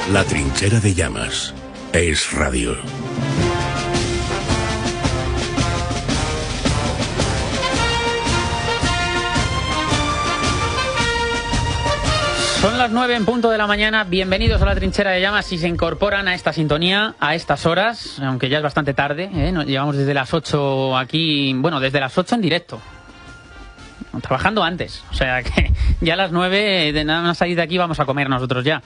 La trinchera de llamas. Es radio. Son las 9 en punto de la mañana. Bienvenidos a la trinchera de llamas. Si se incorporan a esta sintonía a estas horas, aunque ya es bastante tarde, nos llevamos desde las 8 aquí, bueno, desde las 8 en directo. Trabajando antes, o sea que ya a las 9 de nada más salir de aquí vamos a comer nosotros ya.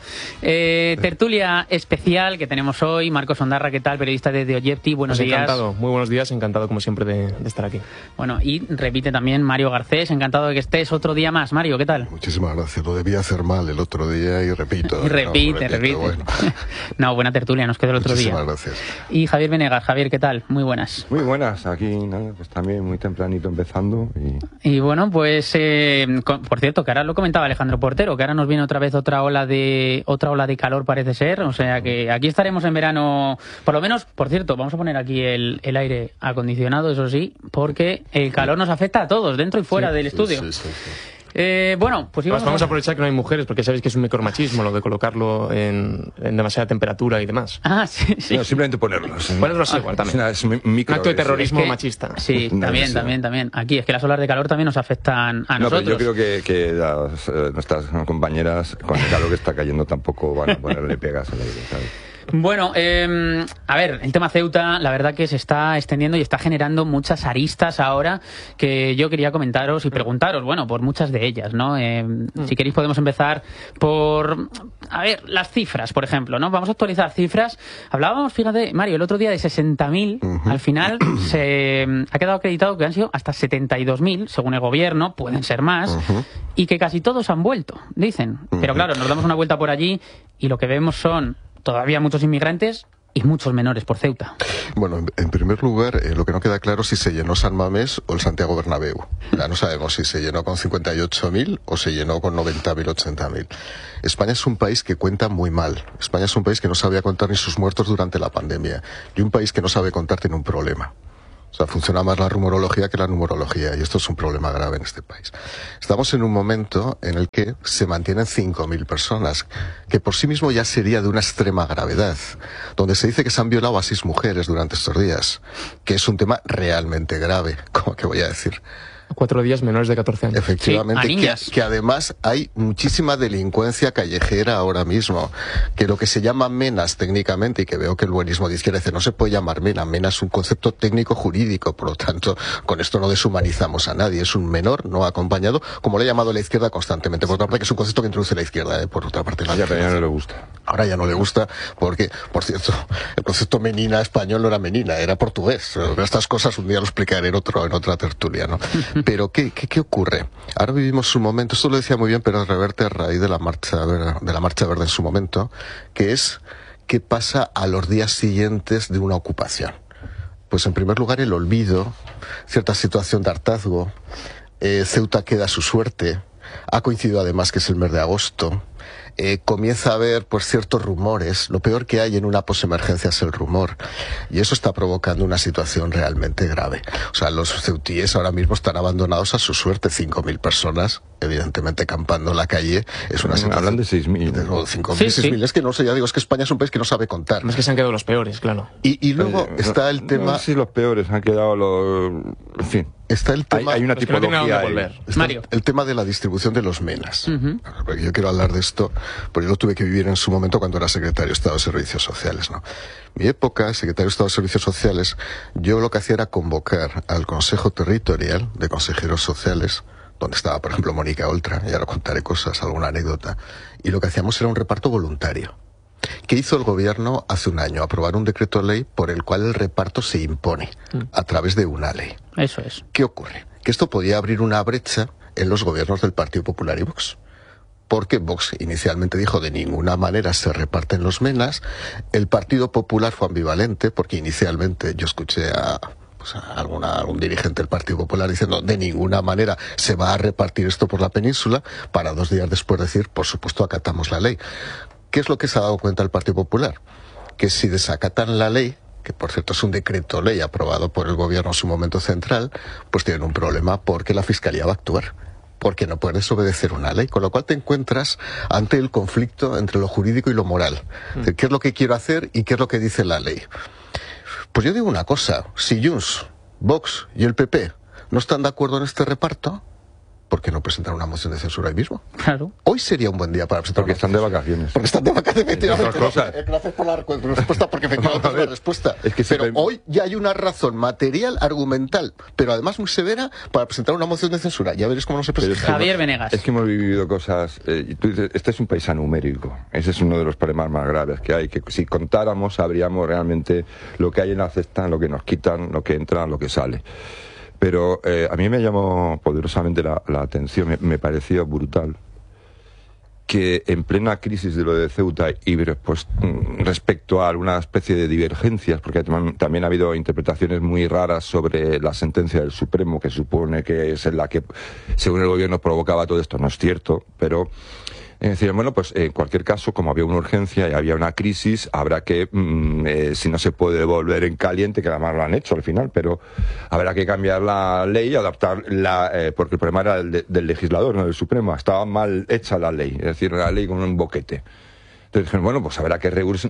Tertulia especial que tenemos hoy. Marcos Ondarra, ¿qué tal? Periodista de Objective, buenos días. Encantado, muy buenos días, encantado como siempre de estar aquí. Bueno, y repite también Mario Garcés, encantado de que estés otro día más. Mario, ¿qué tal? Muchísimas gracias, lo debía hacer mal el otro día y repito. Repite. Bueno. No, buena tertulia, nos quedó el otro día. Muchísimas gracias. Y Javier Venegas, Javier, ¿qué tal? Muy buenas. Muy buenas, aquí nada, pues también muy tempranito empezando. Y bueno, pues por cierto, que ahora lo comentaba Alejandro Portero, que ahora nos viene otra vez otra ola de calor, parece ser, o sea que aquí estaremos en verano, por lo menos, por cierto, vamos a poner aquí el aire acondicionado, eso sí, porque el calor nos afecta a todos, dentro y fuera del estudio. Sí. Bueno, pues vamos a aprovechar que no hay mujeres, porque sabéis que es un micromachismo lo de colocarlo en demasiada temperatura y demás. Ah, sí. No, simplemente ponerlos. Ponerlos igual también. Es un acto de terrorismo machista. Sí, también. Aquí es que las olas de calor también nos afectan a nosotros. Pero yo creo que nuestras compañeras, con el calor que está cayendo, tampoco van a ponerle pegas al aire, ¿sabes? Bueno, a ver, el tema Ceuta, la verdad que se está extendiendo y está generando muchas aristas ahora que yo quería comentaros y preguntaros, bueno, por muchas de ellas, ¿no? Si queréis podemos empezar por, a ver, las cifras, por ejemplo, ¿no? Vamos a actualizar cifras. Hablábamos, fíjate, Mario, el otro día de 60.000, al final se ha quedado acreditado que han sido hasta 72.000, según el gobierno, pueden ser más, y que casi todos han vuelto, dicen. Pero claro, nos damos una vuelta por allí y lo que vemos son todavía muchos inmigrantes y muchos menores por Ceuta. Bueno, en primer lugar, lo que no queda claro es si se llenó San Mamés o el Santiago Bernabéu. Ya no sabemos si se llenó con 58.000 o se llenó con 90.000, 80.000. España es un país que cuenta muy mal. España es un país que no sabía contar ni sus muertos durante la pandemia. Y un país que no sabe contar tiene un problema. O sea, funciona más la rumorología que la numerología, y esto es un problema grave en este país. Estamos en un momento en el que se mantienen 5.000 personas, que por sí mismo ya sería de una extrema gravedad, donde se dice que se han violado a 6 mujeres durante estos días, que es un tema realmente grave, como que voy a decir. 4 días menores de 14 años. Efectivamente, sí, que además hay muchísima delincuencia callejera ahora mismo, que lo que se llama menas técnicamente, y que veo que el buenismo de izquierda dice, no se puede llamar mena es un concepto técnico jurídico, por lo tanto, con esto no deshumanizamos a nadie, es un menor no acompañado, como le ha llamado la izquierda constantemente, por otra parte, que es un concepto que introduce la izquierda, por otra parte. Pero ya no le gusta. Ahora ya no le gusta, porque, por cierto, el concepto menina español no era menina, era portugués. Estas cosas un día lo explicaré en otra tertulia, ¿no? Pero ¿qué ocurre? Ahora vivimos un momento, esto lo decía muy bien Pérez Reverte a raíz de la marcha verde en su momento, que es qué pasa a los días siguientes de una ocupación. Pues en primer lugar el olvido, cierta situación de hartazgo, Ceuta queda a su suerte, ha coincidido además que es el mes de agosto, comienza a haber pues ciertos rumores. Lo peor que hay en una posemergencia es el rumor, y eso está provocando una situación realmente grave. O sea, los ceutíes ahora mismo están abandonados a su suerte. 5.000 personas, evidentemente campando en la calle. Es una situación... Hablan de 6.000. 5.000, sí, 6.000. Es que no sé, ya digo, es que España es un país que no sabe contar. Es que se han quedado los peores, claro. Y luego está el tema... No sé si los peores han quedado los... En fin. Está el tema... Hay una tipología... Mario. El tema de la distribución de los menas. Porque yo quiero hablar de esto, porque yo lo tuve que vivir en su momento cuando era secretario de Estado de Servicios Sociales, ¿no? Mi época, secretario de Estado de Servicios Sociales, yo lo que hacía era convocar al Consejo Territorial de Consejeros Sociales, donde estaba, por ejemplo, Mónica Oltra, y ahora contaré cosas, alguna anécdota, y lo que hacíamos era un reparto voluntario. ¿Qué hizo el gobierno hace un año? Aprobar un decreto ley por el cual el reparto se impone a través de una ley. Eso es. ¿Qué ocurre? Que esto podía abrir una brecha en los gobiernos del Partido Popular y Vox. Porque Vox inicialmente dijo de ninguna manera se reparten los menas. El Partido Popular fue ambivalente, porque inicialmente yo escuché a algún dirigente del Partido Popular diciendo de ninguna manera se va a repartir esto por la península, para 2 días después decir, por supuesto, acatamos la ley. ¿Qué es lo que se ha dado cuenta el Partido Popular? Que si desacatan la ley, que por cierto es un decreto ley aprobado por el gobierno en su momento central, pues tienen un problema porque la Fiscalía va a actuar. porque no puedes desobedecer una ley, con lo cual te encuentras ante el conflicto entre lo jurídico y lo moral. ¿Qué es lo que quiero hacer y qué es lo que dice la ley? Pues yo digo una cosa, si Junts, Vox y el PP no están de acuerdo en este reparto, ¿por qué no presentar una moción de censura hoy mismo? Claro. Hoy sería un buen día para presentar. Porque están de vacaciones. Porque están de vacaciones. Gracias por la respuesta, porque efectivamente es la respuesta. Es que pero hoy ya hay una razón material, argumental, pero además muy severa para presentar una moción de censura. Ya veréis cómo no se presenta. Javier Venegas. Es que hemos vivido cosas. Tú dices, este es un país anumérico. Ese es uno de los problemas más graves que hay. Que si contáramos, sabríamos realmente lo que hay en la cesta, lo que nos quitan, lo que entra, lo que sale. Pero a mí me llamó poderosamente la atención, me pareció brutal que en plena crisis de lo de Ceuta y pues, respecto a alguna especie de divergencias, porque también ha habido interpretaciones muy raras sobre la sentencia del Supremo, que supone que es en la que, según el gobierno, provocaba todo esto. No es cierto, pero... Es decir, bueno, pues en cualquier caso, como había una urgencia y había una crisis, habrá que, si no se puede devolver en caliente, que además lo han hecho al final, pero habrá que cambiar la ley y adaptarla, porque el problema era del legislador, no del Supremo. Estaba mal hecha la ley, es decir, la ley con un boquete. Entonces dijeron, bueno, pues habrá que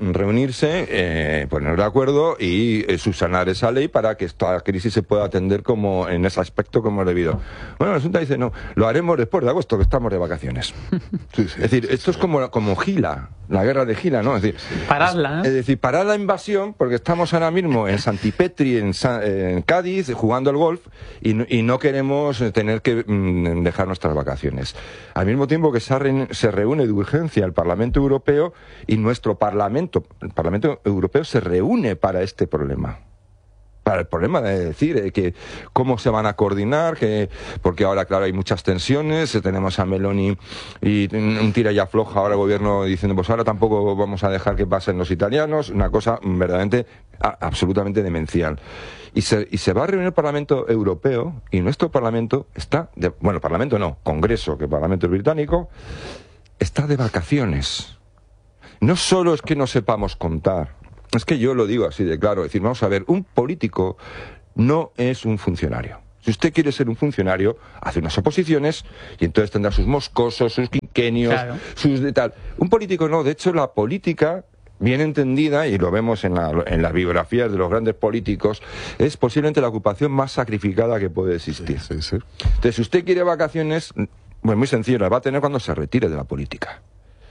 reunirse, poner de acuerdo y subsanar esa ley para que esta crisis se pueda atender como en ese aspecto como es debido. Bueno, la Junta dice, no, lo haremos después de agosto, que estamos de vacaciones. Es decir, esto es como Gila, la guerra de Gila, ¿no? Es decir, paradla, ¿no? Es decir, parar la invasión, porque estamos ahora mismo en Santipetri, en Cádiz, jugando al golf, y no queremos tener que dejar nuestras vacaciones. Al mismo tiempo que se reúne de urgencia el Parlamento Europeo, y nuestro Parlamento, el Parlamento Europeo, se reúne para este problema. Para el problema de decir que cómo se van a coordinar, porque ahora, claro, hay muchas tensiones, tenemos a Meloni y un tira y afloja ahora el gobierno diciendo, pues ahora tampoco vamos a dejar que pasen los italianos, una cosa verdaderamente, absolutamente demencial. Y se va a reunir el Parlamento Europeo, y nuestro Parlamento está, Parlamento no, Congreso, que el Parlamento es británico, está de vacaciones. No solo es que no sepamos contar, es que yo lo digo así de claro, es decir, vamos a ver, un político no es un funcionario. Si usted quiere ser un funcionario, hace unas oposiciones y entonces tendrá sus moscosos, sus quinquenios, claro, sus de tal. Un político no, de hecho la política, bien entendida, y lo vemos en las biografías de los grandes políticos, es posiblemente la ocupación más sacrificada que puede existir. Sí. Entonces, si usted quiere vacaciones, pues muy sencillo, las va a tener cuando se retire de la política.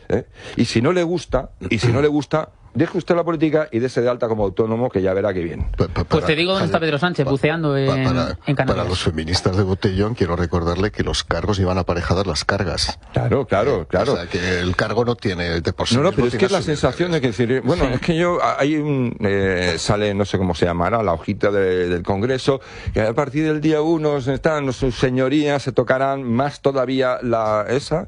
Y si no le gusta, deje usted la política y dése de alta como autónomo, que ya verá que bien. Pues te digo dónde está Pedro Sánchez, buceando en Canarias. Para los feministas de botellón, quiero recordarle que los cargos iban aparejadas las cargas. Claro. O sea, que el cargo no tiene de por sí. No, pero es que es la sensación de que decir, bueno, es que sale, no sé cómo se llamará, la hojita del Congreso, que a partir del día 1 están sus señorías, se tocarán más todavía esa,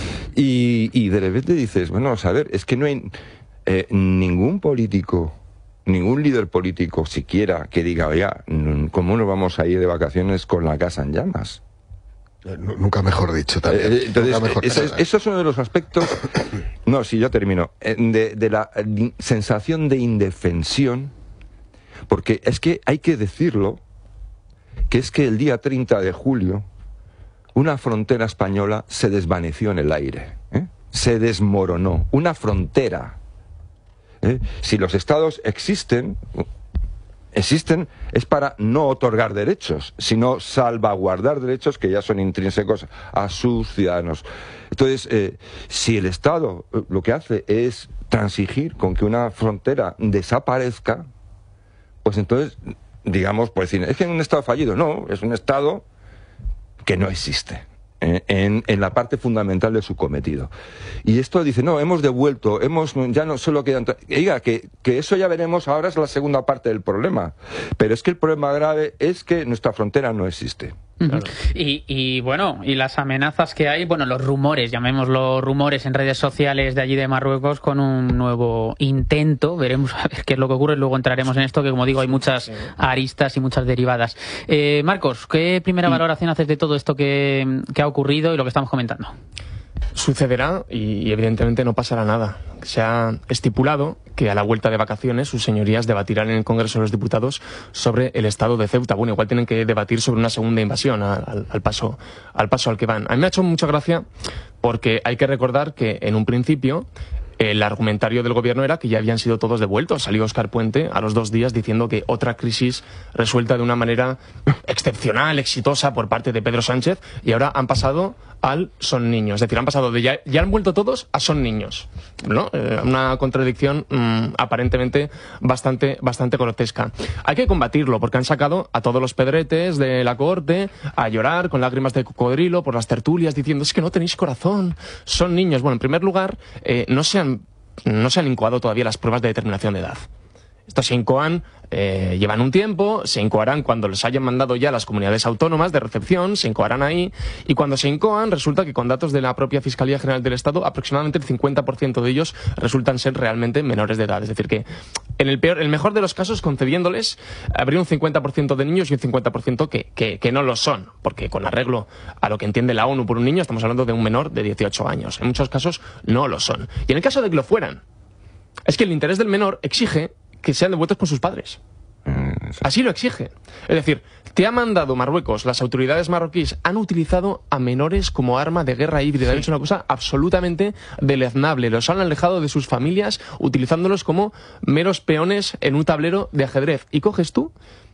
y de repente dices, bueno, a ver, es que no hay ningún político, ningún líder político siquiera que diga, oiga, ¿cómo nos vamos a ir de vacaciones con la casa en llamas? Nunca mejor dicho también. Entonces, eso es uno de los aspectos, no, sí, ya termino, de la sensación de indefensión, porque es que hay que decirlo, que es que el día 30 de julio una frontera española se desvaneció en el aire, se desmoronó, una frontera. Si los estados existen es para no otorgar derechos, sino salvaguardar derechos que ya son intrínsecos a sus ciudadanos. Entonces, si el Estado lo que hace es transigir con que una frontera desaparezca, pues entonces, digamos, pues decir, es que es un Estado fallido. No, es un Estado que no existe en la parte fundamental de su cometido. Y esto dice, no, hemos devuelto, ya no solo quedan... Diga, que eso ya veremos, ahora es la segunda parte del problema. Pero es que el problema grave es que nuestra frontera no existe. Claro. Y bueno, y las amenazas que hay, bueno, los rumores, llamémoslo rumores en redes sociales de allí de Marruecos con un nuevo intento, veremos a ver qué es lo que ocurre, luego entraremos en esto, que como digo hay muchas aristas y muchas derivadas. Marcos, ¿qué primera valoración haces de todo esto que ha ocurrido y lo que estamos comentando? Sucederá y evidentemente no pasará nada. Se ha estipulado que a la vuelta de vacaciones sus señorías debatirán en el Congreso de los Diputados sobre el estado de Ceuta. Bueno, igual tienen que debatir sobre una segunda invasión al paso al que van. A mí me ha hecho mucha gracia porque hay que recordar que en un principio el argumentario del gobierno era que ya habían sido todos devueltos. Salió Óscar Puente a los 2 días diciendo que otra crisis resuelta de una manera excepcional, exitosa por parte de Pedro Sánchez, y ahora han pasado al son niños. Es decir, han pasado de ya han vuelto todos a son niños, ¿no? Una contradicción aparentemente bastante grotesca. Hay que combatirlo porque han sacado a todos los pedretes de la cohorte a llorar con lágrimas de cocodrilo por las tertulias diciendo es que no tenéis corazón, son niños. Bueno, en primer lugar, no se han incoado todavía las pruebas de determinación de edad. Estos se incoan, llevan un tiempo, se incoarán cuando les hayan mandado ya las comunidades autónomas de recepción, se incoarán ahí, y cuando se incoan resulta que con datos de la propia Fiscalía General del Estado, aproximadamente el 50% de ellos resultan ser realmente menores de edad. Es decir que en el mejor de los casos, concediéndoles, habría un 50% de niños y un 50% que no lo son, porque con arreglo a lo que entiende la ONU por un niño, estamos hablando de un menor de 18 años. En muchos casos no lo son. Y en el caso de que lo fueran, es que el interés del menor exige que sean devueltos con sus padres. Así lo exige. Es decir, te ha mandado Marruecos, las autoridades marroquíes han utilizado a menores como arma de guerra híbrida. Han hecho una cosa absolutamente deleznable. Los han alejado de sus familias utilizándolos como meros peones en un tablero de ajedrez. Y coges tú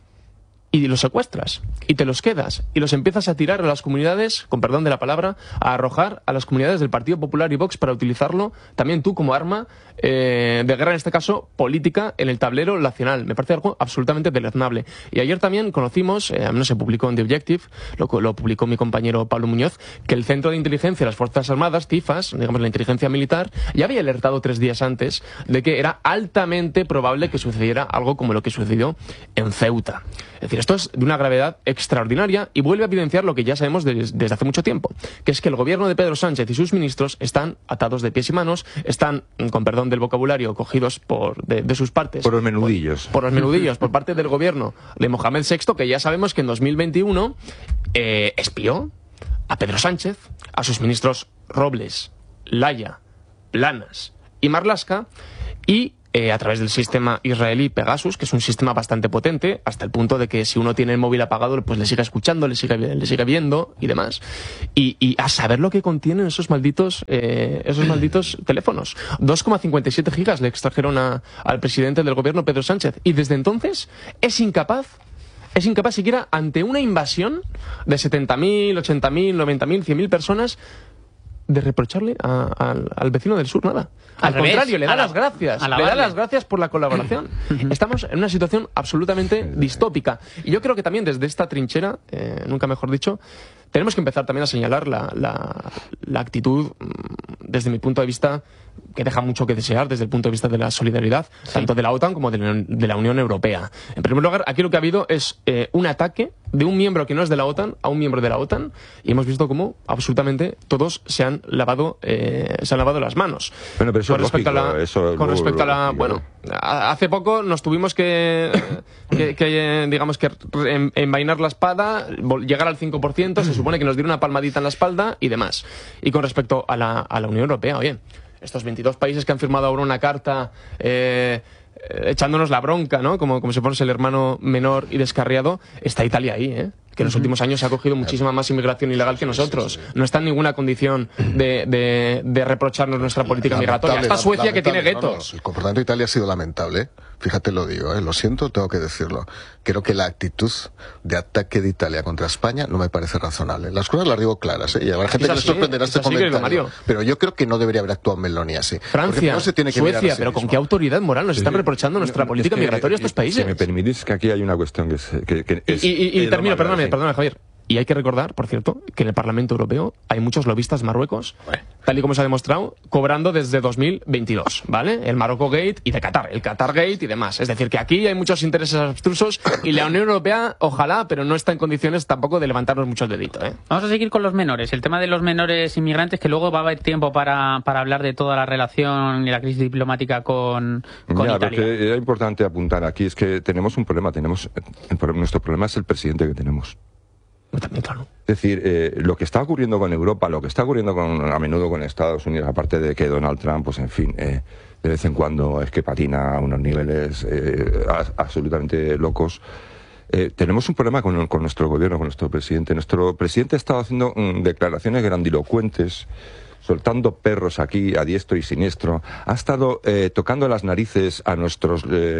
y los secuestras, y te los quedas, y los empiezas a tirar a las comunidades, con perdón de la palabra, a arrojar a las comunidades del Partido Popular y Vox para utilizarlo también tú como arma de guerra, en este caso política, en el tablero nacional. Me parece algo absolutamente deleznable. Y ayer también conocimos, no se publicó en The Objective, lo publicó mi compañero Pablo Muñoz, que el Centro de Inteligencia de las Fuerzas Armadas, CIFAS, digamos la inteligencia militar, ya había alertado 3 días antes de que era altamente probable que sucediera algo como lo que sucedió en Ceuta. Es decir, esto es de una gravedad extraordinaria y vuelve a evidenciar lo que ya sabemos desde hace mucho tiempo, que es que el gobierno de Pedro Sánchez y sus ministros están atados de pies y manos, están, con perdón del vocabulario, cogidos de sus partes. Por los menudillos. Por los menudillos, por parte del gobierno de Mohamed VI, que ya sabemos que en 2021 espió a Pedro Sánchez, a sus ministros Robles, Laya, Planas y Marlaska, y a través del sistema israelí Pegasus, que es un sistema bastante potente, hasta el punto de que si uno tiene el móvil apagado, pues le sigue escuchando, le sigue viendo y demás. Y a saber lo que contienen esos malditos teléfonos. 2,57 gigas le extrajeron al presidente del gobierno, Pedro Sánchez, y desde entonces es incapaz siquiera ante una invasión de 70.000, 80.000, 90.000, 100.000 personas de reprocharle al vecino del sur nada. Al contrario, le da las gracias. Le da las gracias por la colaboración. Estamos en una situación absolutamente distópica. Y yo creo que también desde esta trinchera, nunca mejor dicho, tenemos que empezar también a señalar la actitud, desde mi punto de vista, que deja mucho que desear desde el punto de vista de la solidaridad, tanto de la OTAN como de la Unión Europea. En primer lugar, aquí lo que ha habido es un ataque de un miembro que no es de la OTAN a un miembro de la OTAN, y hemos visto cómo absolutamente todos se han lavado las manos. Bueno, pero eso con respecto a la bueno, hace poco nos tuvimos que digamos que envainar la espada, llegar al 5%, se supone que nos dieron una palmadita en la espalda y demás. Y con respecto a la Unión Europea, oye, estos 22 países que han firmado ahora una carta echándonos la bronca, ¿no? Como si fuéramos el hermano menor y descarriado, está Italia ahí, que en los últimos años se ha cogido muchísima más inmigración ilegal que nosotros. No está en ninguna condición de reprocharnos nuestra política migratoria. Está Suecia, que tiene guetos. El comportamiento de Italia ha sido lamentable. Fíjate, lo digo, lo siento, tengo que decirlo. Creo que la actitud de ataque de Italia contra España no me parece razonable. Las cosas las digo claras, y habrá gente que le sorprenderá este comentario. Pero yo creo que no debería haber actuado Meloni así. Francia, no se tiene que Suecia, pero ¿con qué autoridad moral nos están reprochando nuestra política migratoria a estos países? Si me permitís, que aquí hay una cuestión que es... Y termino, perdóname, Javier. Y hay que recordar, por cierto, que en el Parlamento Europeo hay muchos lobistas Marruecos, tal y como se ha demostrado, cobrando desde 2022, ¿vale? El Marocco Gate y de Qatar, el Qatar Gate y demás. Es decir, que aquí hay muchos intereses abstrusos y la Unión Europea, ojalá, pero no está en condiciones tampoco de levantarnos mucho el dedito, Vamos a seguir con los menores. El tema de los menores inmigrantes, que luego va a haber tiempo para hablar de toda la relación y la crisis diplomática con Italia. Lo que era importante apuntar aquí es que tenemos un problema. Nuestro problema es el presidente que tenemos. También, claro. Es decir, lo que está ocurriendo con Europa, lo que está ocurriendo a menudo con Estados Unidos, aparte de que Donald Trump, pues en fin, de vez en cuando es que patina a unos niveles absolutamente locos. Tenemos un problema con nuestro gobierno, con nuestro presidente. Nuestro presidente ha estado haciendo declaraciones grandilocuentes, soltando perros aquí a diestro y siniestro. Ha estado tocando las narices a nuestros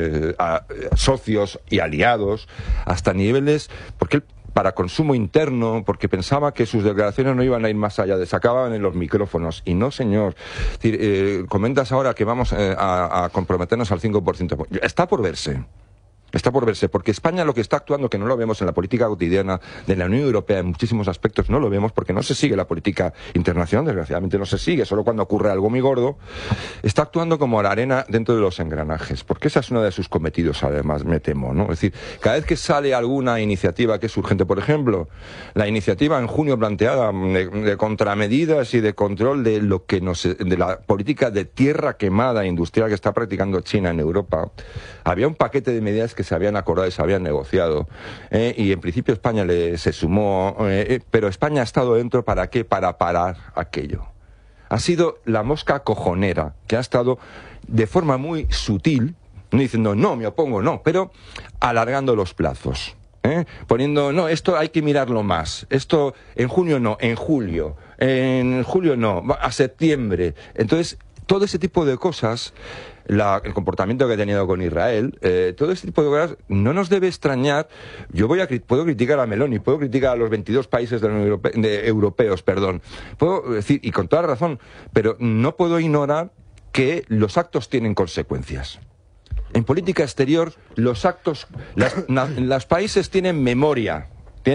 socios y aliados hasta niveles, porque él, para consumo interno, porque pensaba que sus declaraciones no iban a ir más allá, se acababan en los micrófonos. Y no, señor. Es decir, comentas ahora que vamos a comprometernos al 5%. Está por verse. Está por verse, porque España lo que está actuando, que no lo vemos en la política cotidiana de la Unión Europea, en muchísimos aspectos no lo vemos, porque no se sigue la política internacional, desgraciadamente no se sigue, solo cuando ocurre algo muy gordo, está actuando como la arena dentro de los engranajes, porque esa es uno de sus cometidos, además, me temo, ¿no? Es decir, cada vez que sale alguna iniciativa que es urgente, por ejemplo, la iniciativa en junio planteada de contramedidas y de control de lo que de la política de tierra quemada industrial que está practicando China en Europa, había un paquete de medidas que se habían acordado y se habían negociado, y en principio España se sumó, pero España ha estado dentro, ¿para qué? Para parar aquello. Ha sido la mosca cojonera que ha estado de forma muy sutil, no diciendo no, me opongo, no, pero alargando los plazos. Poniendo, no, esto hay que mirarlo más, esto en junio no, en julio no, a septiembre. Entonces, todo ese tipo de cosas, el comportamiento que ha tenido con Israel, todo ese tipo de cosas no nos debe extrañar. Yo puedo criticar a Meloni, puedo criticar a los 22 países de la Unión europeos, puedo decir, y con toda razón, pero no puedo ignorar que los actos tienen consecuencias. En política exterior, los actos, los países tienen memoria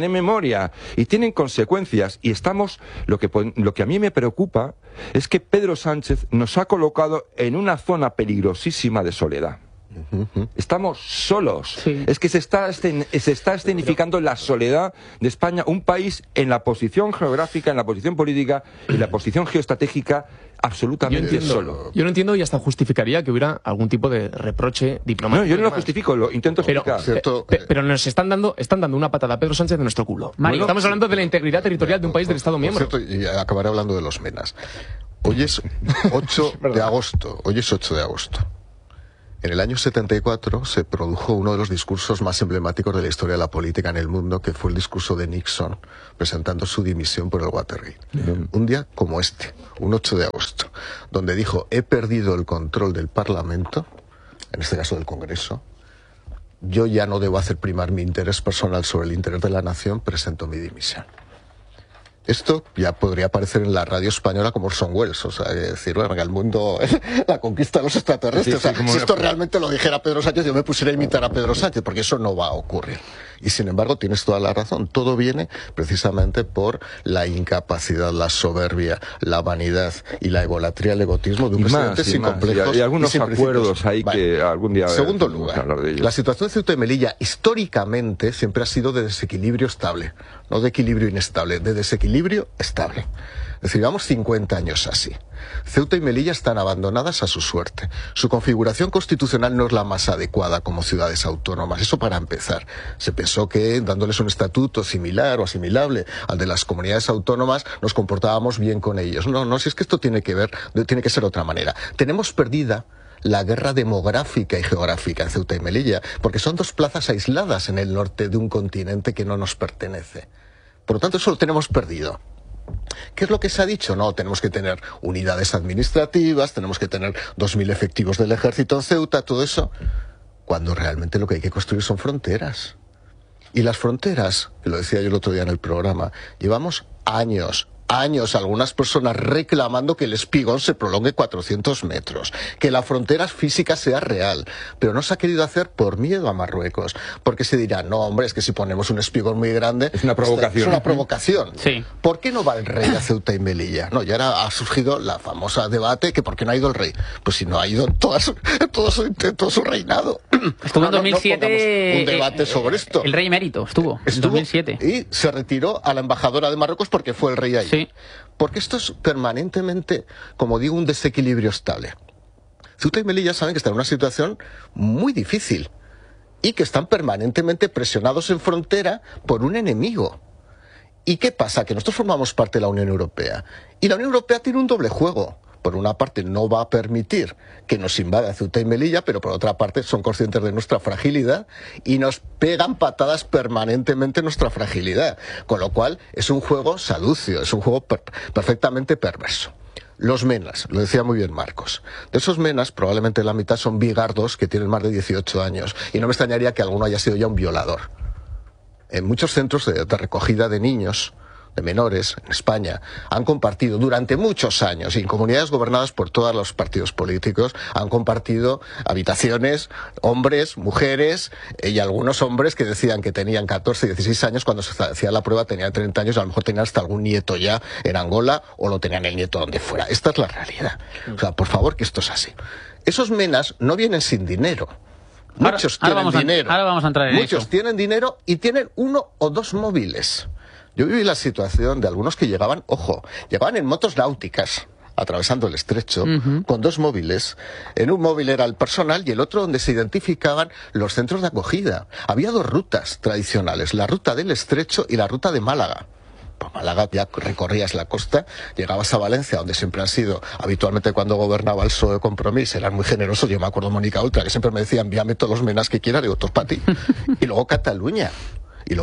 y tienen consecuencias, y lo que a mí me preocupa es que Pedro Sánchez nos ha colocado en una zona peligrosísima de soledad. Estamos solos. Sí. Es que se está escenificando la soledad de España, un país en la posición geográfica, en la posición política y en la posición geoestratégica absolutamente solo. Yo no entiendo, y hasta justificaría que hubiera algún tipo de reproche diplomático. No, yo no lo justifico, lo intento explicar. Pero nos están dando una patada a Pedro Sánchez de nuestro culo. Mario, estamos hablando de la integridad territorial de un país del Estado miembro. Por cierto, y acabaré hablando de los menas. Hoy es 8 de agosto. Hoy es 8 de agosto. En el año 74 se produjo uno de los discursos más emblemáticos de la historia de la política en el mundo, que fue el discurso de Nixon presentando su dimisión por el Watergate. Un día como este, un 8 de agosto, donde dijo: he perdido el control del Parlamento, en este caso del Congreso, yo ya no debo hacer primar mi interés personal sobre el interés de la nación, presento mi dimisión. Esto ya podría aparecer en la radio española como Orson Welles, o sea, decir, bueno, que el mundo, la conquista de los extraterrestres. Sí, o sea, si esto realmente lo dijera Pedro Sánchez, yo me pusiera a imitar a Pedro Sánchez, porque eso no va a ocurrir. Y sin embargo, tienes toda la razón. Todo viene precisamente por la incapacidad, la soberbia, la vanidad y la egolatría, el egotismo de un presidente sin complejos. Y algunos acuerdos ahí que algún día... Segundo lugar, la situación de Ceuta y Melilla históricamente siempre ha sido de desequilibrio estable, no de equilibrio inestable, de desequilibrio estable. Es decir, llevamos 50 años así. Ceuta y Melilla están abandonadas a su suerte. Su configuración constitucional no es la más adecuada como ciudades autónomas. Eso para empezar. Se pensó que dándoles un estatuto similar o asimilable al de las comunidades autónomas nos comportábamos bien con ellos. No, si es que esto tiene que ser de otra manera. Tenemos perdida la guerra demográfica y geográfica en Ceuta y Melilla, porque son dos plazas aisladas en el norte de un continente que no nos pertenece. Por lo tanto, eso lo tenemos perdido. ¿Qué es lo que se ha dicho? No, tenemos que tener unidades administrativas, tenemos que tener 2.000 efectivos del ejército en Ceuta, todo eso, cuando realmente lo que hay que construir son fronteras. Y las fronteras, que lo decía yo el otro día en el programa, llevamos años, algunas personas reclamando que el espigón se prolongue 400 metros, que la frontera física sea real, pero no se ha querido hacer por miedo a Marruecos, porque se dirá, no hombre, es que si ponemos un espigón muy grande... Es una provocación. Es una provocación. Sí. ¿Por qué no va el rey a Ceuta y Melilla? No, y ahora ha surgido la famosa debate que ¿por qué no ha ido el rey? Pues si no ha ido en todo su reinado. Estuvo en 2007... un debate sobre esto. El rey emérito estuvo en 2007. Y se retiró a la embajadora de Marruecos porque fue el rey allí. Sí. Porque esto es permanentemente, como digo, un desequilibrio estable. Ceuta y Melilla saben que están en una situación muy difícil y que están permanentemente presionados en frontera por un enemigo. ¿Y qué pasa? Que nosotros formamos parte de la Unión Europea. Y la Unión Europea tiene un doble juego. por una parte no va a permitir que nos invada Ceuta y Melilla, pero por otra parte son conscientes de nuestra fragilidad y nos pegan patadas permanentemente en nuestra fragilidad. Con lo cual es un juego saducio, es un juego perfectamente perverso. Los menas, lo decía muy bien Marcos. De esos menas, probablemente la mitad son bigardos que tienen más de 18 años. Y no me extrañaría que alguno haya sido ya un violador. En muchos centros de recogida de niños, de menores, en España, han compartido durante muchos años, y en comunidades gobernadas por todos los partidos políticos, han compartido habitaciones, hombres, mujeres, y algunos hombres que decían que tenían 14, 16 años, cuando se hacía la prueba tenían 30 años, y a lo mejor tenían hasta algún nieto ya en Angola, o lo tenían el nieto donde fuera. Esta es la realidad. O sea, por favor, que esto es así. Esos menas no vienen sin dinero. Muchos tienen dinero. Ahora vamos a entrar en eso. Muchos tienen dinero y tienen 1 o 2 móviles. Yo viví la situación de algunos que llegaban en motos náuticas, atravesando el estrecho, con 2 móviles. En un móvil era el personal y el otro donde se identificaban los centros de acogida. Había 2 rutas tradicionales, la ruta del estrecho y la ruta de Málaga. Por Málaga ya recorrías la costa, llegabas a Valencia, donde siempre han sido, habitualmente cuando gobernaba el PSOE Compromís, eran muy generosos. Yo me acuerdo de Mónica Oltra, que siempre me decía, envíame todos los menas que quieras, digo, todos para ti. Y luego Cataluña. Y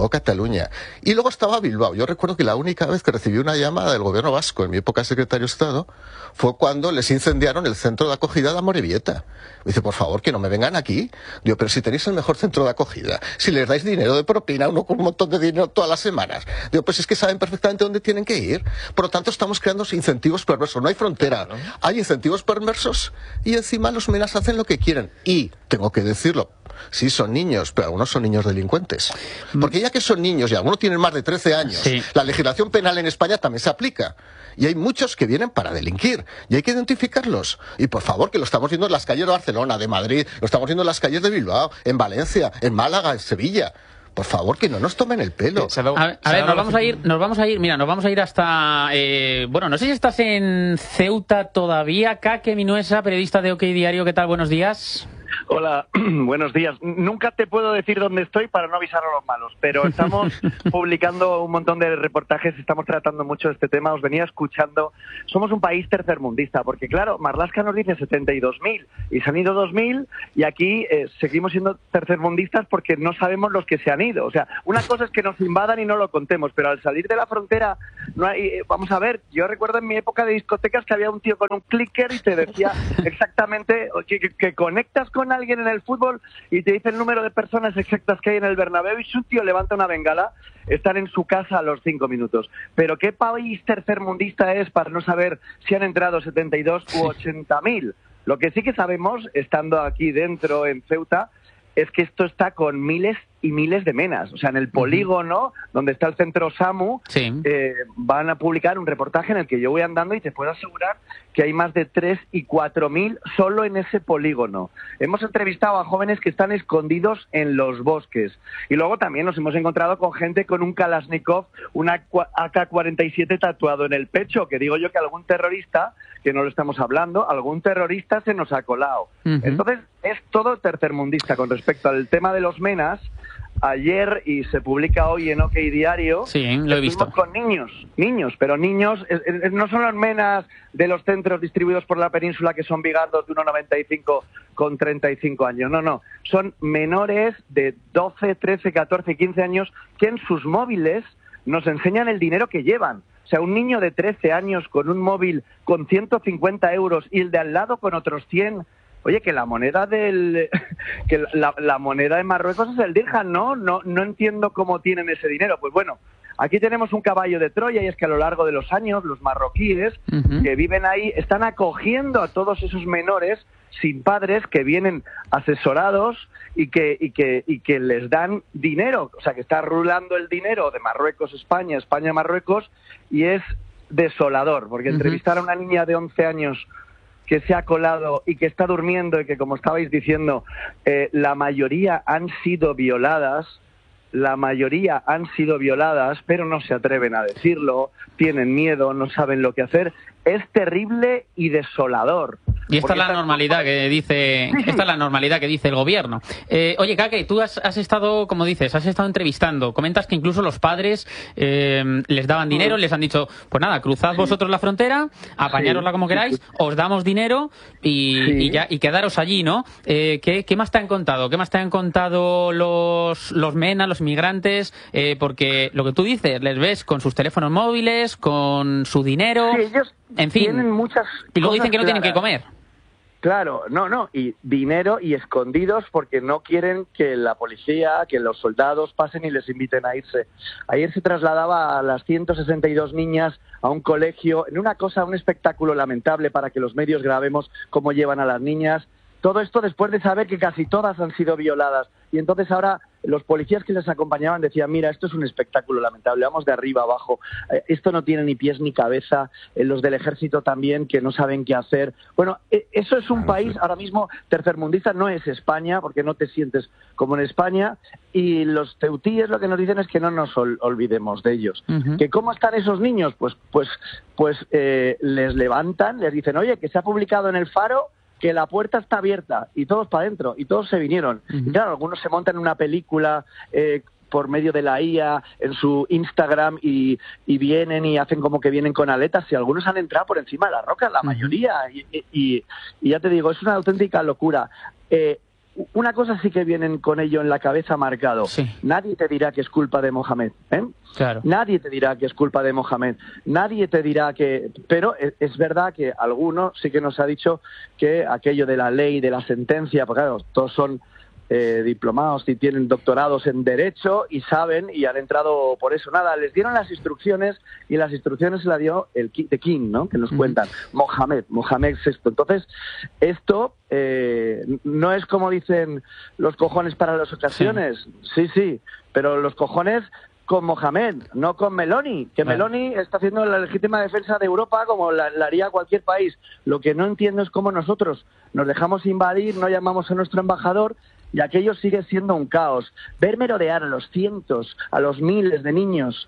luego estaba Bilbao. Yo recuerdo que la única vez que recibí una llamada del gobierno vasco, en mi época de secretario de Estado, fue cuando les incendiaron el centro de acogida de Amorebieta. Me dice, por favor, que no me vengan aquí. Digo, pero si tenéis el mejor centro de acogida, si les dais dinero de propina, uno con un montón de dinero todas las semanas. Digo, pues es que saben perfectamente dónde tienen que ir. Por lo tanto, estamos creando incentivos perversos. No hay frontera. Hay incentivos perversos y encima los menas hacen lo que quieren. Y, tengo que decirlo, sí son niños, pero algunos son niños delincuentes. Porque ya que son niños y algunos tienen más de 13 años, sí, la legislación penal en España también se aplica. Y hay muchos que vienen para delinquir. Y hay que identificarlos. Y por favor, que lo estamos viendo en las calles de Barcelona, de Madrid, lo estamos viendo en las calles de Bilbao, en Valencia, en Málaga, en Sevilla. Por favor, que no nos tomen el pelo. A ver, nos vamos a ir hasta... bueno, no sé si estás en Ceuta todavía. Kake Minuesa, periodista de OK Diario. ¿Qué tal? Buenos días. Hola, buenos días. Nunca te puedo decir dónde estoy para no avisar a los malos, pero estamos publicando un montón de reportajes, estamos tratando mucho este tema, os venía escuchando. Somos un país tercermundista, porque claro, Marlaska nos dice 72.000 y se han ido 2.000 y aquí seguimos siendo tercermundistas porque no sabemos los que se han ido. O sea, una cosa es que nos invadan y no lo contemos, pero al salir de la frontera, no hay, vamos a ver, yo recuerdo en mi época de discotecas que había un tío con un clicker y te decía exactamente que conectas con alguien en el fútbol y te dice el número de personas exactas que hay en el Bernabéu y si un tío levanta una bengala, están en su casa a los 5 minutos. Pero ¿qué país tercermundista es para no saber si han entrado 72 u 80.000? Lo que sí que sabemos, estando aquí dentro en Ceuta, es que esto está con miles y miles de menas. O sea, en el polígono, donde está el centro SAMU, sí, van a publicar un reportaje en el que yo voy andando y te puedo asegurar que hay más de 3 y 4.000 solo en ese polígono. Hemos entrevistado a jóvenes que están escondidos en los bosques. Y luego también nos hemos encontrado con gente con un Kalashnikov, una AK-47 tatuado en el pecho, que digo yo que algún terrorista, que no lo estamos hablando, algún terrorista se nos ha colado. Entonces, es todo tercermundista. Con respecto al tema de los menas, ayer, y se publica hoy en OK Diario, sí, lo he visto, con niños, pero niños, no son los menas de los centros distribuidos por la península que son bigardos de 1,95 con 35 años, no, son menores de 12, 13, 14, 15 años que en sus móviles nos enseñan el dinero que llevan. O sea, un niño de 13 años con un móvil con 150 euros y el de al lado con otros 100... Oye, que la moneda la moneda de Marruecos es el dirham, ¿no? No entiendo cómo tienen ese dinero. Pues bueno, aquí tenemos un caballo de Troya y es que a lo largo de los años los marroquíes que viven ahí están acogiendo a todos esos menores sin padres que vienen asesorados y que les dan dinero. O sea, que está rulando el dinero de Marruecos, España, España, Marruecos, y es desolador, porque entrevistar a una niña de 11 años que se ha colado y que está durmiendo y que, como estabais diciendo, la mayoría han sido violadas, pero no se atreven a decirlo, tienen miedo, no saben lo que hacer. Es terrible y desolador. Y esta es la normalidad que dice, esta es la normalidad que dice el gobierno. Oye, Kake, tú has estado, como dices, has estado entrevistando. Comentas que incluso los padres les daban dinero, les han dicho, pues nada, cruzad vosotros la frontera, apañárosla como queráis, os damos dinero y quedaros allí, ¿no? ¿Qué más te han contado? ¿Qué más te han contado los MENA, los inmigrantes? Porque lo que tú dices, les ves con sus teléfonos móviles, con su dinero, sí, ellos en fin. Tienen muchas y luego cosas dicen que no tienen que claras. comer. Claro, no, y dinero y escondidos porque no quieren que la policía, que los soldados pasen y les inviten a irse. Ayer se trasladaba a las 162 niñas a un colegio, en un espectáculo lamentable para que los medios grabemos cómo llevan a las niñas. Todo esto después de saber que casi todas han sido violadas. Y entonces ahora los policías que les acompañaban decían, mira, esto es un espectáculo lamentable, vamos de arriba abajo, esto no tiene ni pies ni cabeza, los del ejército también que no saben qué hacer. Bueno, eso es un país ahora mismo tercermundista, no es España, porque no te sientes como en España, y los teutíes lo que nos dicen es que no nos olvidemos de ellos. ¿Que cómo están esos niños? Pues les levantan, les dicen, oye, que se ha publicado en El Faro que la puerta está abierta y todos para adentro y todos se vinieron. Y claro, algunos se montan una película por medio de la IA en su Instagram y vienen y hacen como que vienen con aletas y algunos han entrado por encima de las rocas, la mayoría. Y ya te digo, es una auténtica locura. Una cosa sí que vienen con ello en la cabeza marcado. Sí. Nadie te dirá que es culpa de Mohamed, ¿eh? Claro. Nadie te dirá que es culpa de Mohamed. Nadie te dirá que... Pero es verdad que alguno sí que nos ha dicho que aquello de la ley, de la sentencia, porque claro, todos son diplomados y tienen doctorados en Derecho y saben y han entrado por eso. Nada, les dieron las instrucciones y las instrucciones se las dio el King, ¿no? Que nos cuentan. Mohamed VI. Entonces, esto no es como dicen los cojones para las ocasiones. Sí, pero los cojones con Mohamed, no con Meloni, que Meloni está haciendo la legítima defensa de Europa como la haría cualquier país. Lo que no entiendo es cómo nosotros nos dejamos invadir, no llamamos a nuestro embajador y aquello sigue siendo un caos. Ver merodear a los cientos, a los miles de niños.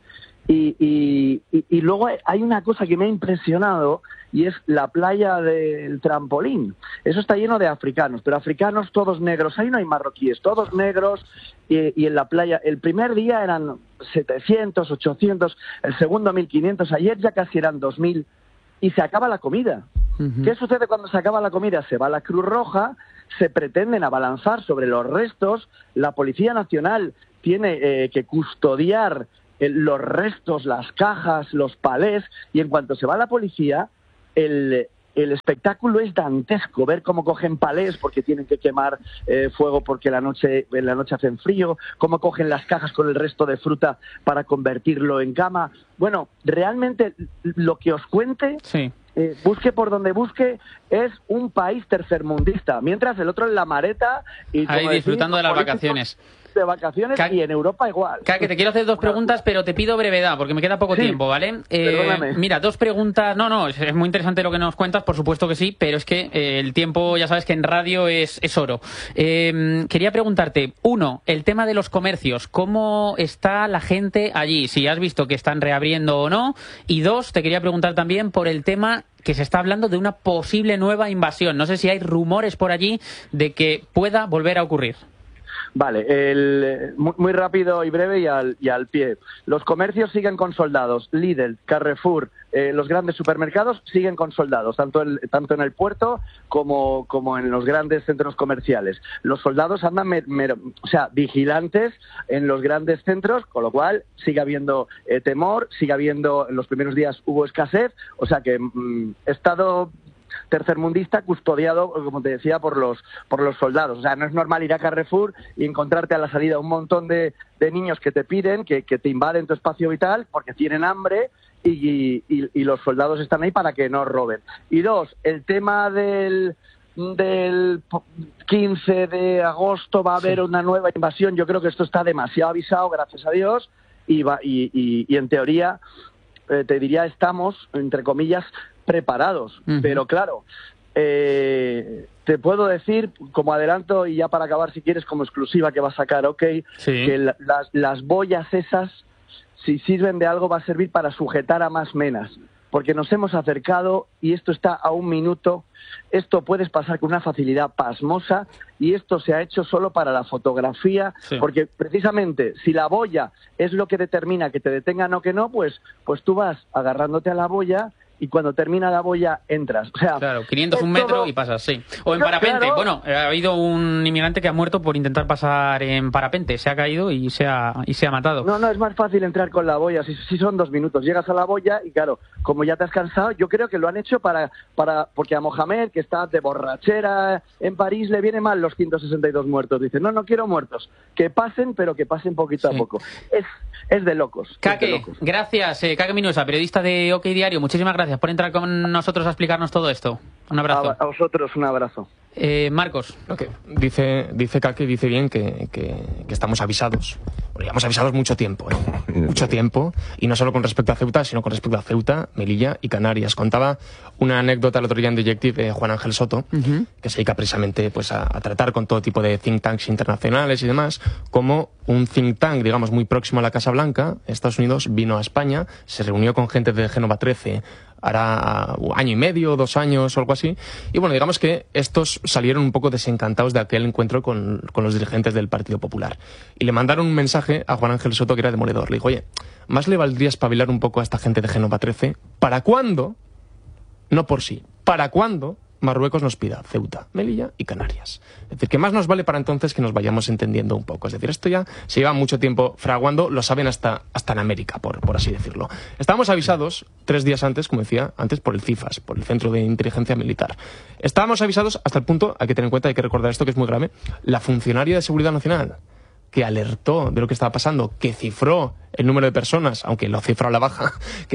Y luego hay una cosa que me ha impresionado y es la playa del Trampolín. Eso está lleno de africanos, pero africanos todos negros. Ahí no hay marroquíes, todos negros. Y en la playa, el primer día eran 700, 800, el segundo 1.500, ayer ya casi eran 2.000 y se acaba la comida. ¿Qué sucede cuando se acaba la comida? Se va la Cruz Roja, se pretenden abalanzar sobre los restos, la Policía Nacional tiene que custodiar los restos, las cajas, los palés, y en cuanto se va la policía, el espectáculo es dantesco, ver cómo cogen palés porque tienen que quemar fuego porque en la noche hacen frío, cómo cogen las cajas con el resto de fruta para convertirlo en cama. Bueno, realmente lo que os cuente, busque por donde busque, es un país tercermundista, mientras el otro en la mareta y ahí disfrutando de las vacaciones. De vacaciones y en Europa igual. Que te quiero hacer dos preguntas, pero te pido brevedad, porque me queda poco tiempo, ¿vale? Mira, dos preguntas. No, es muy interesante lo que nos cuentas, por supuesto que sí, pero es que el tiempo, ya sabes que en radio es oro. Quería preguntarte, uno, el tema de los comercios, ¿cómo está la gente allí? Si has visto que están reabriendo o no. Y dos, te quería preguntar también por el tema que se está hablando de una posible nueva invasión. No sé si hay rumores por allí de que pueda volver a ocurrir. Vale, muy rápido y breve y al pie. Los comercios siguen con soldados. Lidl, Carrefour, los grandes supermercados siguen con soldados, tanto en el puerto como en los grandes centros comerciales. Los soldados andan vigilantes en los grandes centros, con lo cual sigue habiendo temor, sigue habiendo, en los primeros días hubo escasez, o sea que Estado tercermundista custodiado, como te decía, por los soldados. O sea, no es normal ir a Carrefour y encontrarte a la salida un montón de niños que te piden, que te invaden tu espacio vital porque tienen hambre y los soldados están ahí para que no roben. Y dos, el tema del 15 de agosto va a haber una nueva invasión. Yo creo que esto está demasiado avisado, gracias a Dios, y en teoría te diría estamos, entre comillas, preparados. Pero claro, te puedo decir, como adelanto, y ya para acabar, si quieres, como exclusiva que va a sacar que las boyas esas, si sirven de algo, va a servir para sujetar a más menas. porque nos hemos acercado y esto está a 1 minuto. Esto puedes pasar con una facilidad pasmosa y esto se ha hecho solo para la fotografía, porque precisamente si la boya es lo que determina que te detengan o que no, pues tú vas agarrándote a la boya y cuando termina la boya entras. O sea, claro, 500 un metro y pasas, sí. O en parapente. Claro. Bueno, ha habido un inmigrante que ha muerto por intentar pasar en parapente. Se ha caído y se ha matado. No, es más fácil entrar con la boya. Si son 2 minutos, llegas a la boya y claro, como ya te has cansado, yo creo que lo han hecho porque a Mohamed, que está de borrachera en París, le viene mal los 162 muertos. Dice, no quiero muertos. Que pasen, pero que pasen poquito a poco. Es de locos. Kake, gracias. Kake Minuesa, periodista de OK Diario. Muchísimas gracias por entrar con nosotros a explicarnos todo esto. Un abrazo. A vosotros, un abrazo. Marcos. Okay. Dice Kake, dice bien que estamos avisados. Bueno, llevamos avisados mucho tiempo, mucho tiempo, y no solo con respecto a Ceuta, sino con respecto a Ceuta, Melilla y Canarias. Contaba una anécdota el otro día en Detective Juan Ángel Soto, que se dedica precisamente pues a tratar con todo tipo de think tanks internacionales y demás, como un think tank, digamos, muy próximo a la Casa Blanca, Estados Unidos, vino a España, se reunió con gente de Génova 13, hará 1 año y medio, 2 años o algo así. Y bueno, digamos que estos salieron un poco desencantados de aquel encuentro con los dirigentes del Partido Popular. Y le mandaron un mensaje a Juan Ángel Soto que era demoledor. Le dijo, oye, más le valdría espabilar un poco a esta gente de Génova 13. ¿Para cuándo? No por sí. ¿Para cuándo Marruecos nos pida Ceuta, Melilla y Canarias? Es decir, que más nos vale para entonces que nos vayamos entendiendo un poco. Es decir, esto ya se lleva mucho tiempo fraguando, lo saben hasta en América, por así decirlo. Estábamos avisados 3 días antes, como decía antes, por el CIFAS, por el Centro de Inteligencia Militar. Estábamos avisados hasta el punto, hay que tener en cuenta, hay que recordar esto que es muy grave, la funcionaria de Seguridad Nacional, que alertó de lo que estaba pasando, que cifró el número de personas, aunque lo cifró a la baja, que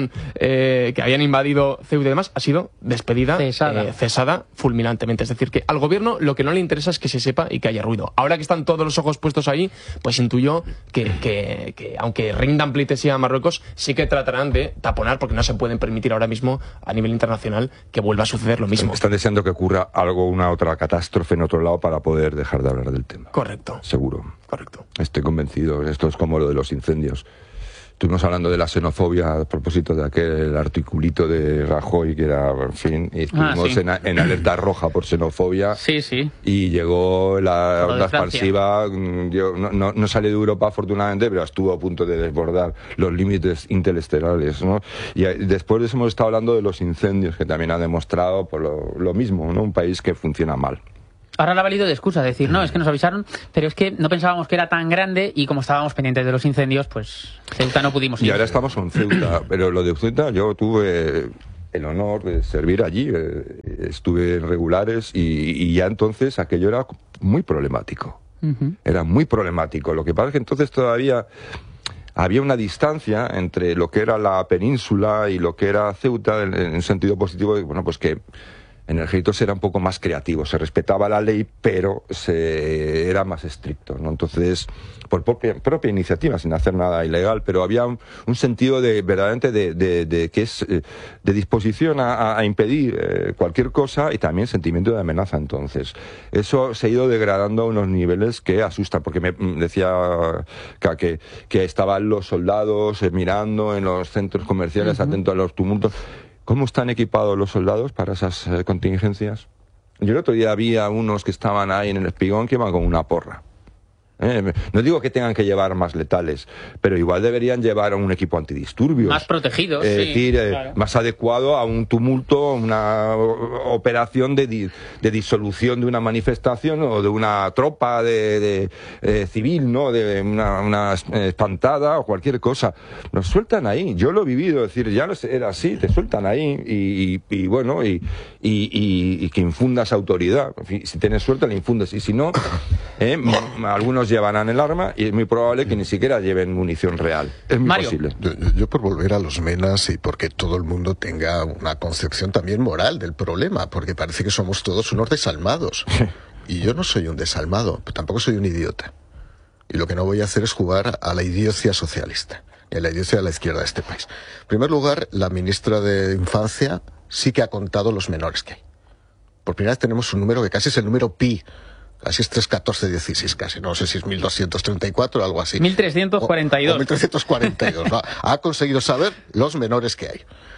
habían invadido Ceuta y demás, ha sido despedida, cesada fulminantemente. Es decir, que al gobierno lo que no le interesa es que se sepa y que haya ruido. Ahora que están todos los ojos puestos ahí, pues intuyo que aunque rindan pleitesía a Marruecos, sí que tratarán de taponar, porque no se pueden permitir ahora mismo a nivel internacional que vuelva a suceder lo mismo. Están deseando que ocurra una otra catástrofe en otro lado para poder dejar de hablar del tema. Correcto. Seguro. Correcto. Estoy convencido. Esto es como lo de los incendios. Estuvimos hablando de la xenofobia a propósito de aquel articulito de Rajoy que era, en fin, y estuvimos en alerta roja por xenofobia. Sí. Y llegó la onda expansiva. No salió de Europa, afortunadamente, pero estuvo a punto de desbordar los límites interestelares, ¿no? Y después de eso hemos estado hablando de los incendios, que también ha demostrado por lo mismo, ¿no? Un país que funciona mal. Ahora le ha valido de excusa decir, no, es que nos avisaron, pero es que no pensábamos que era tan grande y como estábamos pendientes de los incendios, pues Ceuta no pudimos ir. Y ahora estamos en Ceuta, pero lo de Ceuta, yo tuve el honor de servir allí, estuve en regulares y ya entonces aquello era muy problemático. Era muy problemático. Lo que pasa es que entonces todavía había una distancia entre lo que era la península y lo que era Ceuta en sentido positivo, bueno, pues que en el ejército se era un poco más creativo, se respetaba la ley, pero se era más estricto, ¿no? Entonces, por propia iniciativa, sin hacer nada ilegal, pero había un sentido verdaderamente de disposición a impedir cualquier cosa y también sentimiento de amenaza. Entonces, eso se ha ido degradando a unos niveles que asustan, porque me decía que estaban los soldados mirando en los centros comerciales, atentos a los tumultos. ¿Cómo están equipados los soldados para esas contingencias? Yo el otro día vi a unos que estaban ahí en el espigón que iban con una porra. No digo que tengan que llevar más letales, pero igual deberían llevar un equipo antidisturbios. Más protegidos, es decir, claro. Más adecuado a un tumulto, una operación de disolución de una manifestación o de una tropa civil, ¿no? De una espantada o cualquier cosa. Nos sueltan ahí. Yo lo he vivido, es decir, ya era así, te sueltan ahí y bueno, y que infundas autoridad. En fin, si tienes suerte, la infundes. Y si no, algunos llevarán el arma y es muy probable que ni siquiera lleven munición real. Es muy posible. Yo por volver a los menas y porque todo el mundo tenga una concepción también moral del problema, porque parece que somos todos unos desalmados. Y yo no soy un desalmado, pero tampoco soy un idiota. Y lo que no voy a hacer es jugar a la idiocia socialista, y a la idiocia de la izquierda de este país. En primer lugar, la ministra de Infancia sí que ha contado los menores que hay. Por primera vez tenemos un número que casi es el número pi. Casi es 31416, casi. No sé si es 1234 o algo así. 1342. O 1342. ¿no? Ha conseguido saber los menores que hay.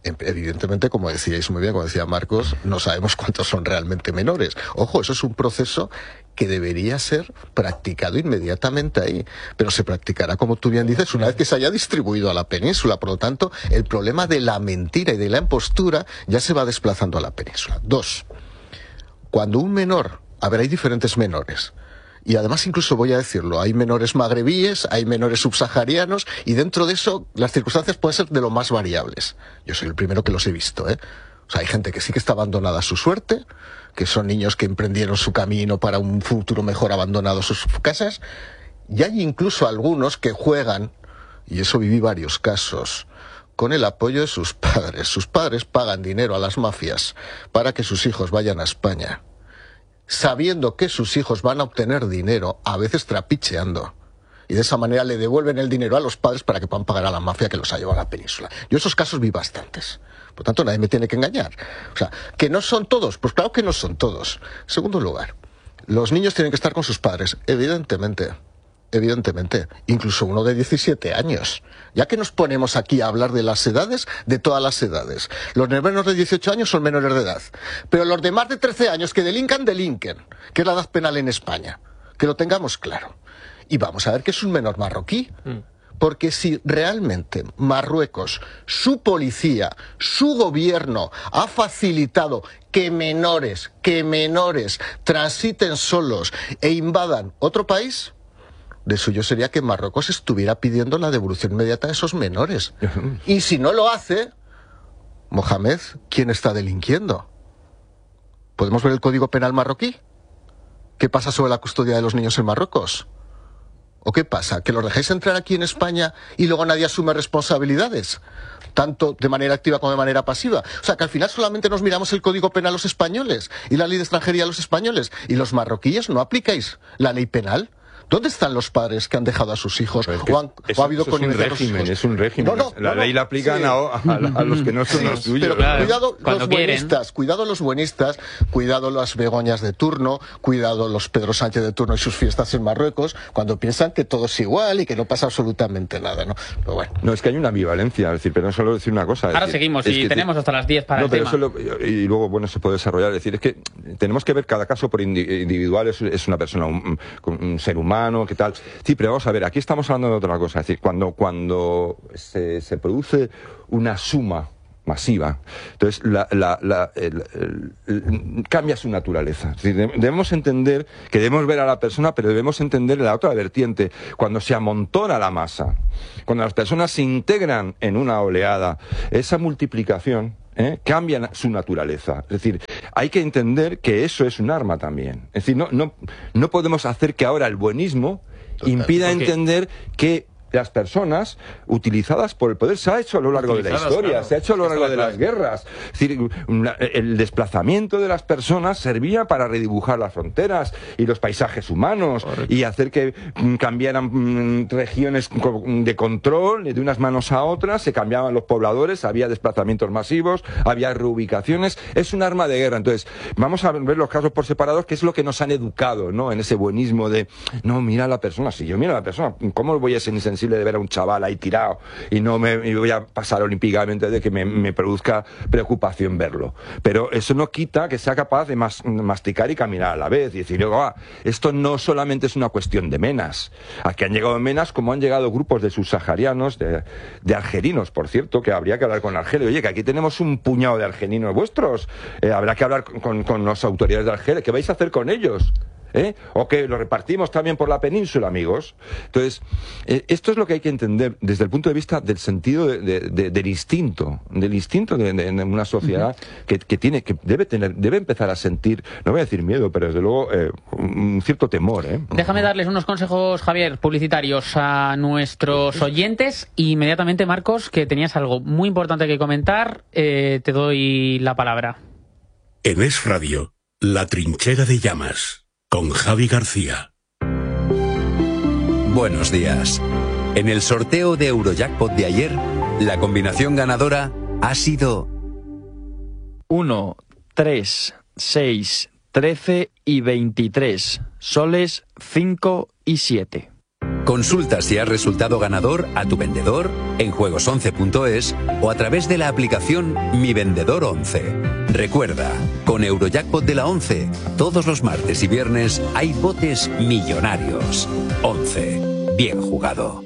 Evidentemente, como decíais muy bien, como decía Marcos, no sabemos cuántos son realmente menores. Ojo, eso es un proceso que debería ser practicado inmediatamente ahí, pero se practicará, como tú bien dices, una vez que se haya distribuido a la península. Por lo tanto, el problema de la mentira y de la impostura ya se va desplazando a la península. 2. Cuando un menor, a ver, hay diferentes menores, y además incluso voy a decirlo, hay menores magrebíes, hay menores subsaharianos, y dentro de eso las circunstancias pueden ser de lo más variables. Yo soy el primero que los he visto, ¿eh? O sea, hay gente que sí que está abandonada a su suerte, que son niños que emprendieron su camino para un futuro mejor abandonados sus casas, y hay incluso algunos que juegan, y eso viví varios casos, con el apoyo de sus padres. Sus padres pagan dinero a las mafias para que sus hijos vayan a España, sabiendo que sus hijos van a obtener dinero, a veces trapicheando. Y de esa manera le devuelven el dinero a los padres para que puedan pagar a la mafia que los ha llevado a la península. Yo esos casos vi bastantes. Por tanto, nadie me tiene que engañar. O sea, ¿que no son todos? Pues claro que no son todos. En segundo lugar, los niños tienen que estar con sus padres, evidentemente. Evidentemente. Incluso uno de 17 años. Ya que nos ponemos aquí a hablar de las edades, de todas las edades. Los menores de 18 años son menores de edad. Pero los de más de 13 años que delinquen, que es la edad penal en España. Que lo tengamos claro. Y vamos a ver que es un menor marroquí. Porque si realmente Marruecos, su policía, su gobierno ha facilitado que menores transiten solos e invadan otro país, de suyo sería que Marruecos estuviera pidiendo la devolución inmediata de esos menores. Y si no lo hace, Mohamed, ¿quién está delinquiendo? ¿Podemos ver el Código Penal marroquí? ¿Qué pasa sobre la custodia de los niños en Marruecos? ¿O qué pasa? ¿Que los dejáis entrar aquí en España y luego nadie asume responsabilidades? Tanto de manera activa como de manera pasiva. O sea, que al final solamente nos miramos el Código Penal los españoles y la ley de extranjería los españoles. Y los marroquíes no aplicáis la ley penal. ¿Dónde están los padres que han dejado a sus hijos? ¿O ha habido connivencia con sus hijos? Es un régimen. La ley la aplican sí. a los que no son los suyos. Pero claro, cuidado cuando los quieren. buenistas, cuidado los buenistas, cuidado las Begoñas de turno, cuidado los Pedro Sánchez de turno y sus fiestas en Marruecos, cuando piensan que todo es igual y que no pasa absolutamente nada, ¿no? Pero bueno. No, es que hay una ambivalencia, es decir, pero no solo decir una cosa. Ahora decir, seguimos y tenemos hasta las 10 para el tema. Y luego, bueno, se puede desarrollar. Es decir, es que tenemos que ver cada caso por individual, es una persona, un ser humano, ¿qué tal? Sí, pero vamos a ver, aquí estamos hablando de otra cosa. Es decir, cuando se produce una suma masiva, entonces cambia su naturaleza. Es decir, debemos entender que debemos ver a la persona, pero debemos entender la otra vertiente. Cuando se amontona la masa, cuando las personas se integran en una oleada, esa multiplicación cambian su naturaleza. Es decir, hay que entender que eso es un arma también. Es decir, no podemos hacer que ahora el buenismo impida entender que las personas utilizadas por el poder se ha hecho a lo largo de la historia, claro. Se ha hecho a lo largo de las guerras. Es decir, el desplazamiento de las personas servía para redibujar las fronteras y los paisajes humanos. Correcto. Y hacer que cambiaran regiones de control de unas manos a otras, se cambiaban los pobladores, había desplazamientos masivos, había reubicaciones. Es un arma de guerra. Entonces, vamos a ver los casos por separados, que es lo que nos han educado, ¿no? En ese buenismo de, no, mira a la persona. Si yo miro a la persona, ¿cómo voy a ser insensible de ver a un chaval ahí tirado y no me voy a pasar olímpicamente de que me produzca preocupación verlo? Pero eso no quita que sea capaz de masticar y caminar a la vez y decir, esto no solamente es una cuestión de menas. Aquí han llegado menas como han llegado grupos de subsaharianos, de argelinos, por cierto, que habría que hablar con Argelia. Oye, que aquí tenemos un puñado de argelinos vuestros, habrá que hablar con las autoridades de Argelia. ¿Qué vais a hacer con ellos? O que lo repartimos también por la península, amigos. Entonces, esto es lo que hay que entender desde el punto de vista del sentido del instinto de una sociedad que debe empezar a sentir, no voy a decir miedo, pero desde luego un cierto temor. Déjame darles unos consejos, Javier, publicitarios a nuestros oyentes. Y inmediatamente, Marcos, que tenías algo muy importante que comentar, te doy la palabra. En Es Radio, La Trinchera de Llamas, con Javi García. Buenos días. En el sorteo de Eurojackpot de ayer, la combinación ganadora ha sido 1, 3, 6, 13 y 23, soles 5 y 7. Consulta si has resultado ganador a tu vendedor en juegos11.es o a través de la aplicación Mi Vendedor 11. Recuerda, con Eurojackpot de la 11, todos los martes y viernes hay botes millonarios. 11. Bien jugado.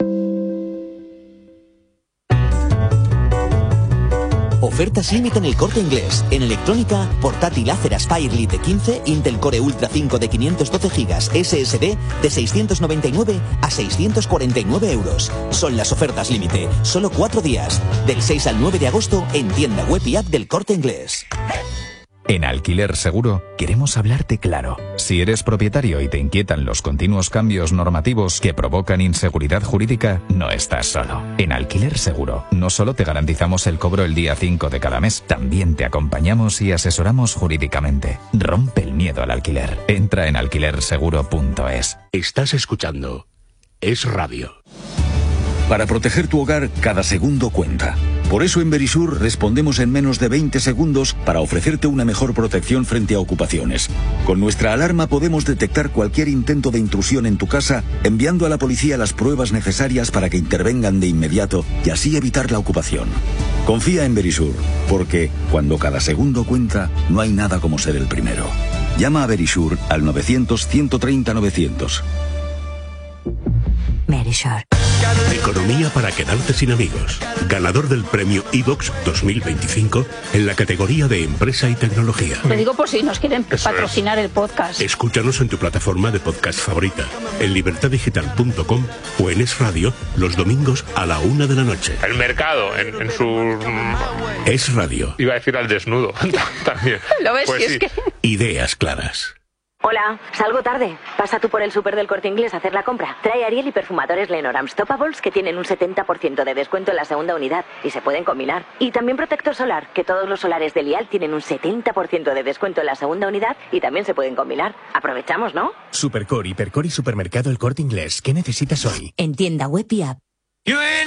Ofertas límite en El Corte Inglés. En electrónica, portátil Acer Aspire Lite 15, Intel Core Ultra 5 de 512 GB SSD de 699 a 649 euros. Son las ofertas límite. Solo 4 días. Del 6 al 9 de agosto en tienda web y app del Corte Inglés. En Alquiler Seguro queremos hablarte claro. Si eres propietario y te inquietan los continuos cambios normativos que provocan inseguridad jurídica, no estás solo. En Alquiler Seguro no solo te garantizamos el cobro el día 5 de cada mes, también te acompañamos y asesoramos jurídicamente. Rompe el miedo al alquiler. Entra en alquilerseguro.es. Estás escuchando Es Radio. Para proteger tu hogar, cada segundo cuenta. Por eso en Verisur respondemos en menos de 20 segundos para ofrecerte una mejor protección frente a ocupaciones. Con nuestra alarma podemos detectar cualquier intento de intrusión en tu casa, enviando a la policía las pruebas necesarias para que intervengan de inmediato y así evitar la ocupación. Confía en Verisur, porque cuando cada segundo cuenta, no hay nada como ser el primero. Llama a Verisur al 900-130-900. Verisur. Economía para quedarte sin amigos. Ganador del premio iVox 2025 en la categoría de empresa y tecnología. Lo digo por si nos quieren patrocinar el podcast. Escúchanos en tu plataforma de podcast favorita, en libertaddigital.com o en Es Radio los domingos a la 1 de la noche. El mercado en su... Es Radio. Iba a decir al desnudo también. ¿Lo ves? Pues Si es que... Ideas claras. Hola, salgo tarde. Pasa tú por el súper del Corte Inglés a hacer la compra. Trae Ariel y perfumadores Lenor Unstoppables que tienen un 70% de descuento en la segunda unidad y se pueden combinar. Y también protector solar, que todos los solares de Lial tienen un 70% de descuento en la segunda unidad y también se pueden combinar. Aprovechamos, ¿no? Supercore, Hipercore y Supermercado El Corte Inglés. ¿Qué necesitas hoy? En tienda web y app.